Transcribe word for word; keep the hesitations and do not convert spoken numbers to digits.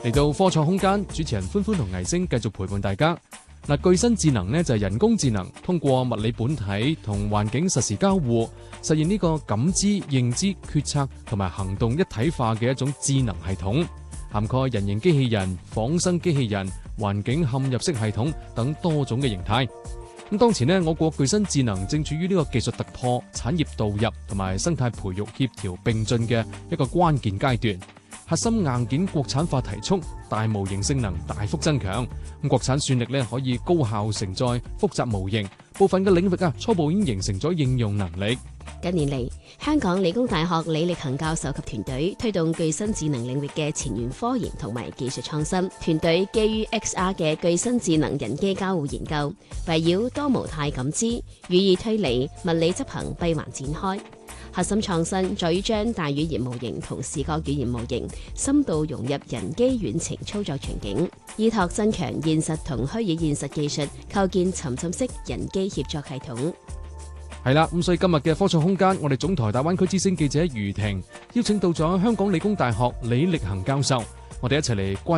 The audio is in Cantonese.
嚟到科創空間，主持人歡歡同倪星繼續陪伴大家。嗱，具身智能呢就係人工智能通過物理本體同環境實時交互，實現呢個感知、認知、決策同埋行動一體化嘅一種智能系統，涵蓋人形機器人、仿生機器人、環境嵌入式系統等多種嘅形態。咁當前呢，我國具身智能正處於呢個技術突破、產業導入同埋生態培育協調並進嘅一個關鍵階段。核心硬件國產化提速，大模型性能大幅增強，咁國產算力咧可以高效承載複雜模型，部分嘅領域啊初步已經形成咗應用能力。 近年嚟，香港理工大學李力恒教授及團隊推動具身智能領域嘅前沿科研同埋技術創新。團隊基於 X R 嘅具身智能人機交互研究，圍繞多模態感知、語義推理、物理執行閉環展開。核心創新在於將大語言模型同視覺語言模型深度融入人機遠程操作場景，依託增強現實同虛擬現實技術，構建沉浸式人機協作系統。 係啦，咁所以今日嘅科創空間，我哋總台大灣區之聲記者余婷邀請到咗香港理工大學李力恒教授，我哋一齊嚟關